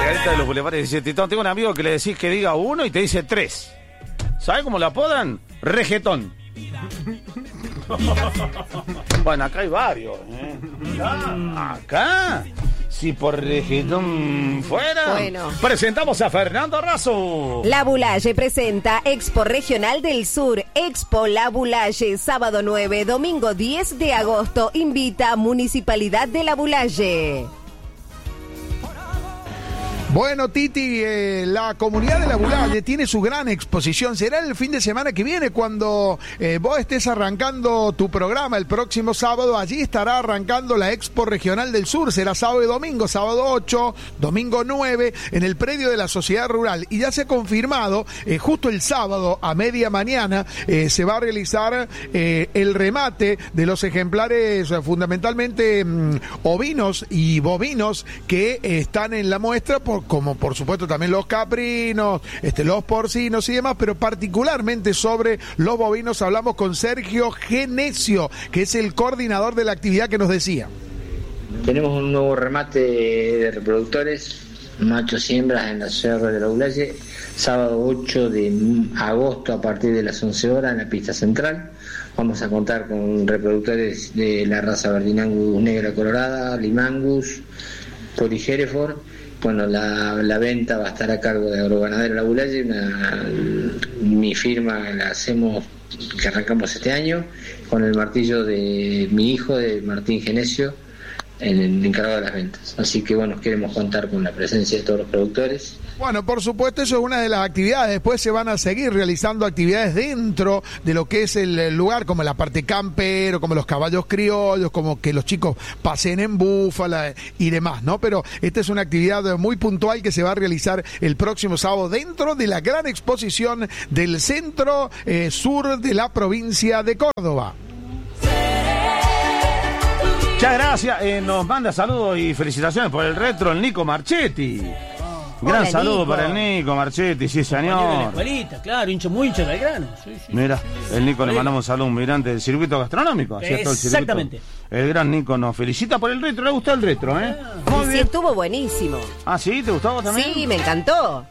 Margarita de los Bulevares dice, Titón, tengo un amigo que le decís que diga 1 y te dice 3. ¿Sabes cómo lo apodan? Regetón. Bueno, acá hay varios, Acá, si por regetón fuera. Bueno. Presentamos a Fernando Razo. La Bulaye presenta Expo Regional del Sur. Expo La Bulaye, sábado 9, domingo 10 de agosto. Invita Municipalidad de La Bulaye. Bueno, Titi, la comunidad de La Bulaye tiene su gran exposición. Será el fin de semana que viene cuando vos estés arrancando tu programa el próximo sábado. Allí estará arrancando la Expo Regional del Sur. Será sábado y domingo, sábado 8, domingo 9, en el predio de la Sociedad Rural. Y ya se ha confirmado, justo el sábado a media mañana, se va a realizar el remate de los ejemplares fundamentalmente ovinos y bovinos que están en la muestra, como por supuesto también los caprinos, los porcinos y demás, pero particularmente sobre los bovinos hablamos con Sergio Genesio, que es el coordinador de la actividad, que nos decía. Tenemos un nuevo remate de reproductores, machos y hembras en la Sociedad de La Bulaye, sábado 8 de agosto a partir de las 11 horas en la pista central. Vamos a contar con reproductores de la raza Verdin Angus negra colorada, Lim Angus, Poli Hereford. Bueno, la venta va a estar a cargo de Agroganadero La Bulaye, mi firma la hacemos, que arrancamos este año, con el martillo de mi hijo, de Martín Genesio, el encargado de las ventas. Así que bueno, queremos contar con la presencia de todos los productores. Bueno, por supuesto, eso es una de las actividades. Después se van a seguir realizando actividades dentro de lo que es el lugar, como la parte campero, como los caballos criollos, como que los chicos pasen en búfala y demás, ¿no? Pero esta es una actividad muy puntual que se va a realizar el próximo sábado dentro de la gran exposición del centro sur de la provincia de Córdoba. Muchas gracias. Nos manda saludos y felicitaciones por el retro el Nico Marchetti. Gran Hola, saludo Nico. para el Nico Marchetti, sí Compañero de la señor. escuelita, claro, muy hincha del grano. Sí. Mira, el Nico le mandamos un saludo, un migrante del circuito gastronómico. Así es todo el circuito. Exactamente. El gran Nico nos felicita por el retro. ¿Le gustó el retro, Muy Sí, bien. estuvo buenísimo. Ah, ¿sí? ¿Te gustó a vos también? Sí, me encantó.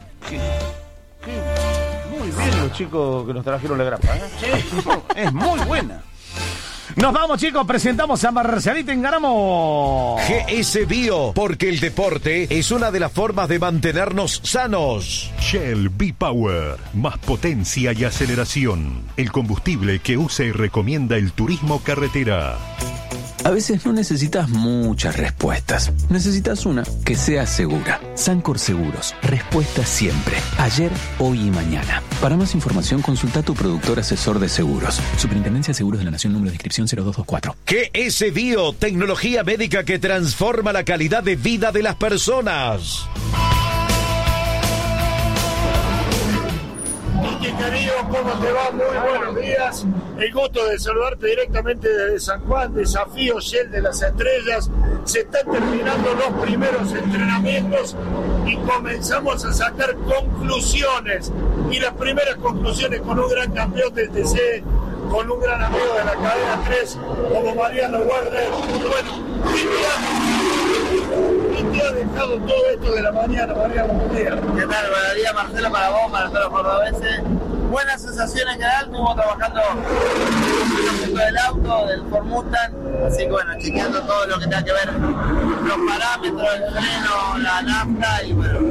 Muy bien los chicos que nos trajeron la grapa, Es muy buena. Nos vamos, chicos, presentamos a Marcialita Engaramo. GS Bio, porque el deporte es una de las formas de mantenernos sanos. Shell B-Power, más potencia y aceleración. El combustible que usa y recomienda el turismo carretera. A veces no necesitas muchas respuestas. Necesitas una que sea segura. Sancor Seguros. Respuesta siempre. Ayer, hoy y mañana. Para más información, consulta a tu productor asesor de seguros. Superintendencia de Seguros de la Nación, número de inscripción 0224. GS Bio, tecnología médica que transforma la calidad de vida de las personas. Quique, querido, ¿cómo te va? Muy buenos días. El gusto de saludarte directamente desde San Juan. Desafío Shell de las Estrellas. Se están terminando los primeros entrenamientos y comenzamos a sacar conclusiones. Y las primeras conclusiones con un gran campeón del TC, con un gran amigo de la cadena 3, como Mariano Warner. Bueno, ¿y te ha dejado todo esto de la mañana, Mariano? Buen día. ¿Qué tal? Buenos días, Marcelo, para vos, para todos los cordobeses. Buenas sensaciones en general, estuvimos trabajando en el del auto, del Ford Mustang, así que bueno, chequeando todo lo que tenga que ver, los parámetros, el freno, la nafta y bueno,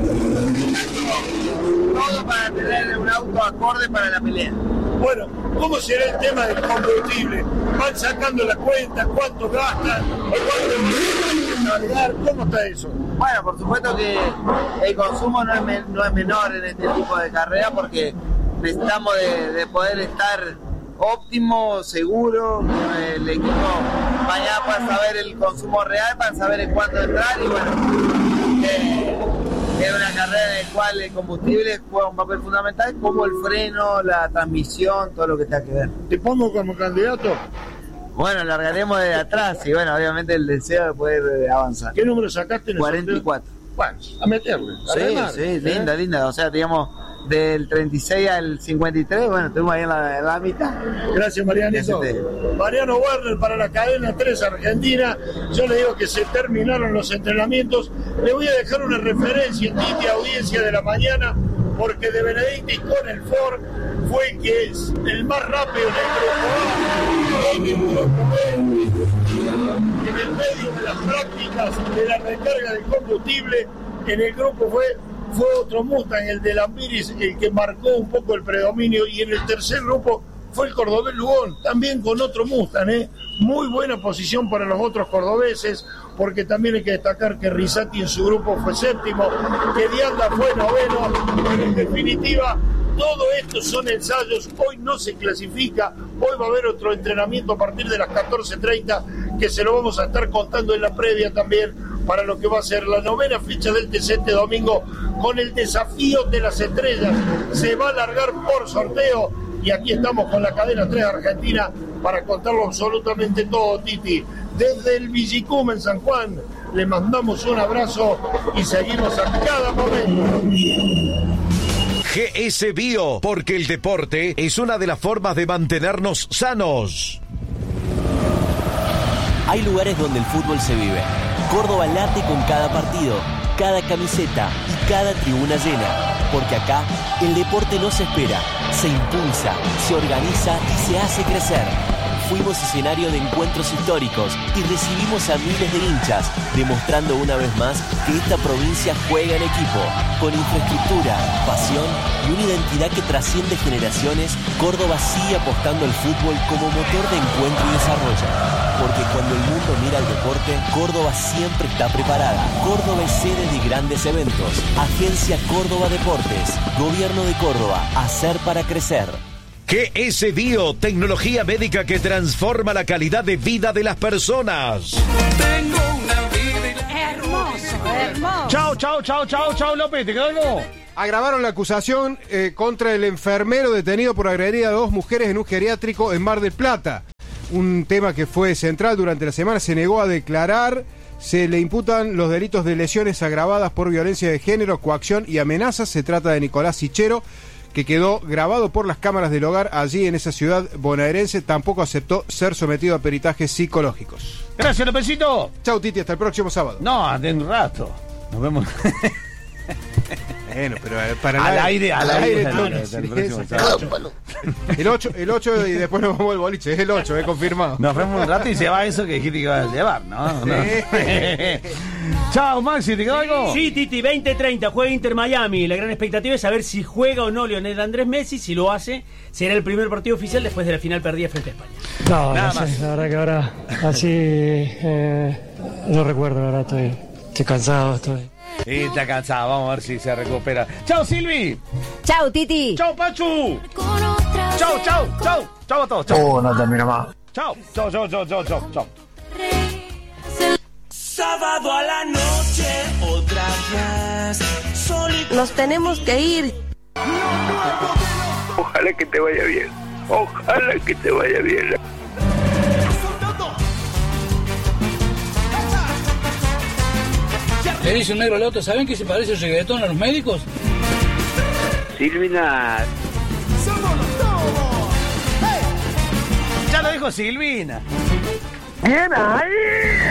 todo para tener un auto acorde para la pelea. Bueno, ¿cómo será el tema del combustible? ¿Van sacando la cuenta? ¿Cuánto gastan? ¿Cuánto van a cargar? ¿Cómo está eso? Bueno, por supuesto que el consumo no es menor en este tipo de carrera porque necesitamos de poder estar óptimo, seguro, el equipo mañana para saber el consumo real, para saber en cuánto entrar y bueno, es una carrera en la cual el combustible juega un papel fundamental, como el freno, la transmisión, todo lo que tenga que ver. ¿Te pongo como candidato? Bueno, largaremos de atrás y bueno, obviamente el deseo de poder avanzar. ¿Qué número sacaste en el 44. Bueno, a meterle. Sí, linda. O sea, digamos, del 36 al 53, bueno, estuvimos ahí en la mitad. Gracias, Marianito. Mariano Werner para la cadena 3 Argentina. Yo le digo que se terminaron los entrenamientos. Le voy a dejar una referencia, Titi, audiencia de la mañana, porque De Benedictis con el Ford fue el que es el más rápido en el grupo A. En el medio de las prácticas de la recarga de combustible, en el grupo fue otro Mustang, el de Lambiris, el que marcó un poco el predominio, y en el tercer grupo fue el cordobés Lugón, también con otro Mustang, muy buena posición para los otros cordobeses, porque también hay que destacar que Risati en su grupo fue séptimo, que Dianda fue noveno, pero en definitiva todo esto son ensayos. Hoy no se clasifica, hoy va a haber otro entrenamiento a partir de las 14:30 que se lo vamos a estar contando en la previa también para lo que va a ser la 9ª fecha del TC este domingo con el desafío de las estrellas. Se va a alargar por sorteo y aquí estamos con la cadena 3 Argentina para contarlo absolutamente todo, Titi. Desde el Villicum en San Juan le mandamos un abrazo y seguimos a cada momento. GS Bio, porque el deporte es una de las formas de mantenernos sanos. Hay lugares donde el fútbol se vive. Córdoba late con cada partido, cada camiseta y cada tribuna llena. Porque acá el deporte no se espera, se impulsa, se organiza y se hace crecer. Fuimos escenario de encuentros históricos y recibimos a miles de hinchas, demostrando una vez más que esta provincia juega en equipo. Con infraestructura, pasión y una identidad que trasciende generaciones, Córdoba sigue apostando al fútbol como motor de encuentro y desarrollo. Porque cuando el mundo mira al deporte, Córdoba siempre está preparada. Córdoba es sede de grandes eventos. Agencia Córdoba Deportes. Gobierno de Córdoba. Hacer para crecer. GS Bio, tecnología médica que transforma la calidad de vida de las personas. Tengo una vida hermoso. Chao, López, ¿te quedó algo? Agravaron la acusación contra el enfermero detenido por agredir a 2 mujeres en un geriátrico en Mar del Plata. Un tema que fue central durante la semana. Se negó a declarar. Se le imputan los delitos de lesiones agravadas por violencia de género, coacción y amenazas. Se trata de Nicolás Sichero, que quedó grabado por las cámaras del hogar allí en esa ciudad bonaerense. Tampoco aceptó ser sometido a peritajes psicológicos. Gracias, Lópezito. Chau, Titi, hasta el próximo sábado. No, de un rato. Nos vemos. Bueno, pero para al aire. El 8 y después nos vamos al boliche. Es el 8, confirmado. Nos vemos un rato y se va eso que dijiste que iba a llevar, ¿no? Chao, Maxi, ¿te quedó algo? Sí, Titi, 20:30, juega Inter Miami. La gran expectativa es saber si juega o no Lionel Andrés Messi. Si lo hace, será el primer partido oficial después de la final perdida frente a España. No sé, la verdad que ahora así no recuerdo, la verdad, estoy cansado, Y está cansado, vamos a ver si se recupera. Chao, Silvi. Chao, Titi. Chao, Pachu. Chao a todos. Oh, no termina más. Chao. Sábado a la noche, otra vez. Nos tenemos que ir. Ojalá que te vaya bien. Ojalá que te vaya bien. Le dice un negro al otro, ¿saben que se parece el reggaetón a los médicos? Silvina. Ya lo dijo Silvina. Bien ahí.